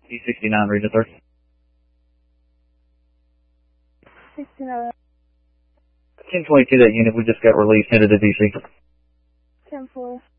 E69, Region 3. 69. 1022, that unit, we just got released, headed to DC. 10-4.